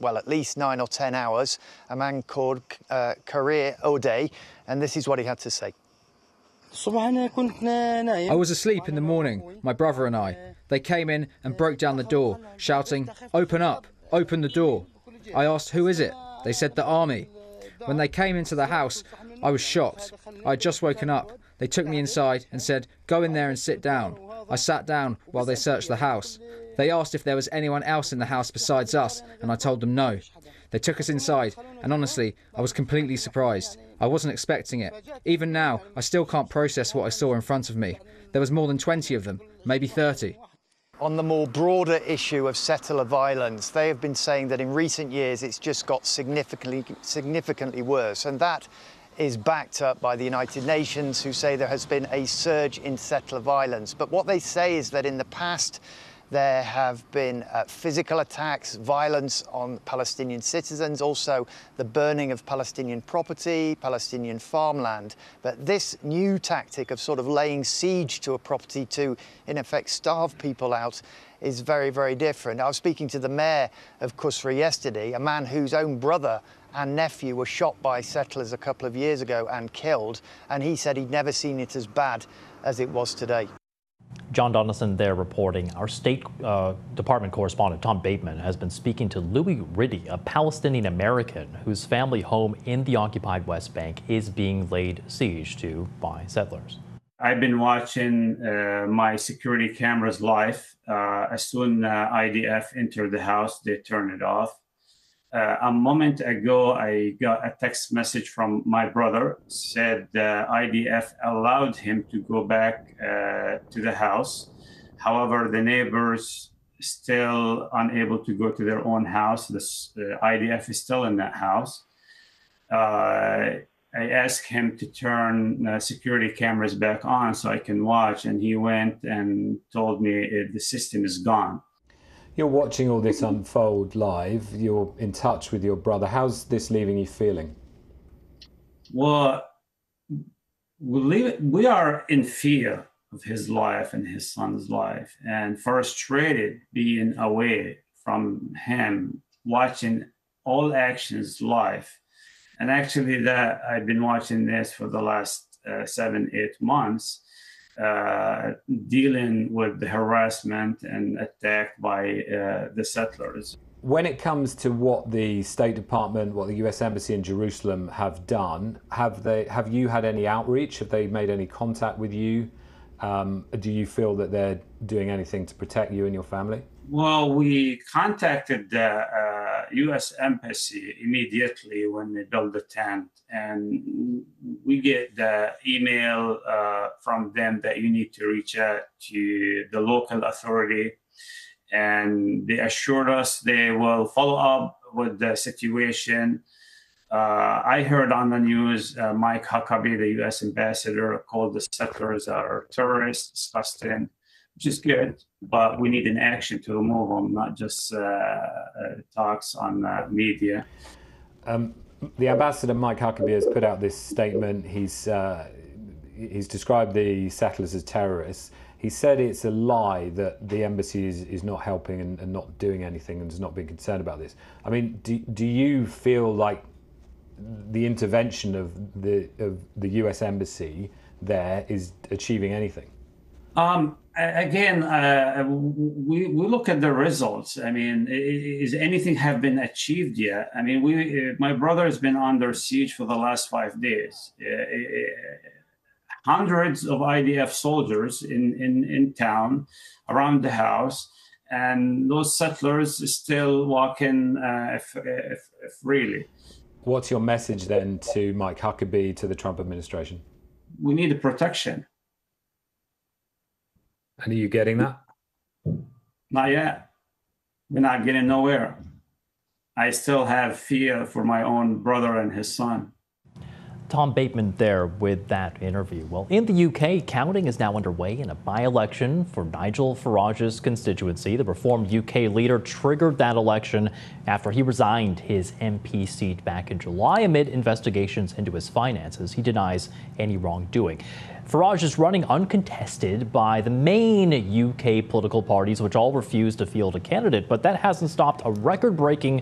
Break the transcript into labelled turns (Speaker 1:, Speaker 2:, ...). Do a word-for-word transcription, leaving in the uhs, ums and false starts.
Speaker 1: well, at least nine or ten hours, a man called uh, Karir O'Day, and this is what he had to say.
Speaker 2: I was asleep in the morning, my brother and I. They came in and broke down the door, shouting, "Open up, open the door." I asked, "Who is it?" They said, "The army." When they came into the house, I was shocked. I had just woken up. They took me inside and said, "Go in there and sit down." I sat down while they searched the house. They asked if there was anyone else in the house besides us, and I told them no. They took us inside, and honestly, I was completely surprised. I wasn't expecting it. Even now, I still can't process what I saw in front of me. There was more than twenty of them, maybe thirty.
Speaker 1: On the more broader issue of settler violence, they have been saying that in recent years it's just got significantly, significantly worse, and that is backed up by the United Nations, who say there has been a surge in settler violence. But what they say is that in the past there have been uh, physical attacks, violence on Palestinian citizens, also the burning of Palestinian property, Palestinian farmland. But this new tactic of sort of laying siege to a property to, in effect, starve people out is very, very different. I was speaking to the mayor of Kusra yesterday, a man whose own brother and nephew were shot by settlers a couple of years ago and killed, and he said he'd never seen it as bad as it was today.
Speaker 3: John Donaldson there reporting. Our State uh, Department correspondent Tom Bateman has been speaking to Louis Riddy, a Palestinian American whose family home in the occupied West Bank is being laid siege to by settlers.
Speaker 4: I've been watching uh, my security cameras live. Uh, as soon as uh, I D F entered the house, they turned it off. Uh, a moment ago, I got a text message from my brother, said uh, I D F allowed him to go back uh, to the house. However, the neighbors still unable to go to their own house. The uh, I D F is still in that house. Uh, I asked him to turn uh, security cameras back on so I can watch, and he went and told me uh, the system is gone.
Speaker 5: You're watching all this unfold live. You're in touch with your brother. How's this leaving you feeling?
Speaker 4: Well, we, leave, we are in fear of his life and his son's life, and frustrated being away from him, watching all actions live. And actually, that I've been watching this for the last uh, seven, eight months. Uh, dealing with the harassment and attack by uh, the settlers.
Speaker 5: When it comes to what the State Department, what the U S Embassy in Jerusalem have done, have they, have you had any outreach? Have they made any contact with you? Um, do you feel that they're doing anything to protect you and your family?
Speaker 4: Well, we contacted the uh, U S Embassy immediately when they built the tent, and we get the email uh, from them that you need to reach out to the local authority, and they assured us they will follow up with the situation. Uh, I heard on the news uh, Mike Huckabee, the U S ambassador, called the settlers are terrorists, disgusting, which is good, but we need an action to remove them, not just uh, uh, talks on uh, media.
Speaker 5: Um, the ambassador, Mike Huckabee, has put out this statement. He's, uh, he's described the settlers as terrorists. He said it's a lie that the embassy is, is not helping and, and not doing anything and has not been concerned about this. I mean, do, do you feel like the intervention of the, of the U S Embassy there is achieving anything?
Speaker 4: Um, again, uh, we, we look at the results. I mean, is anything have been achieved yet? I mean, we, my brother has been under siege for the last five days. Hundreds of I D F soldiers in, in, in town, around the house, and those settlers still walking uh, freely.
Speaker 5: What's your message then to Mike Huckabee, to the Trump administration?
Speaker 4: We need a protection.
Speaker 5: And are you getting that?
Speaker 4: Not yet. We're not getting nowhere. I still have fear for my own brother and his son.
Speaker 3: Tom Bateman there with that interview. Well, in the U K, counting is now underway in a by-election for Nigel Farage's constituency. The reformed U K leader triggered that election after he resigned his M P seat back in July amid investigations into his finances. He denies any wrongdoing. Farage is running uncontested by the main U K political parties, which all refuse to field a candidate, but that hasn't stopped a record-breaking